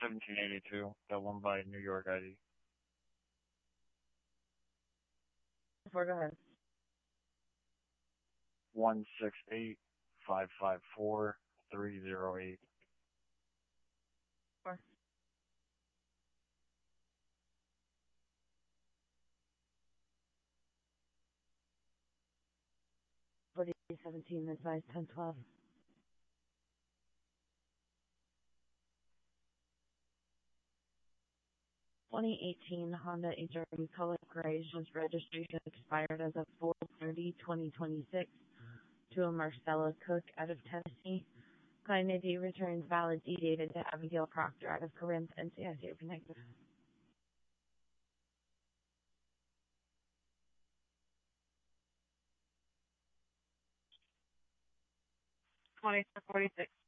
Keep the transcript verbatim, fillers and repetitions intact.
seventeen eighty-two. That one by New York I D. Four, go ahead. One six eight five five four three zero eight. Four. Forty seventeen, advice ten twelve. twenty eighteen Honda H R V color gray, whose registration expired as of four thirty twenty twenty-six to a Marcella Cook out of Tennessee. Client I D returns valid D dated to Abigail Proctor out of Corinth, N C I C open negative. twenty-four forty-six.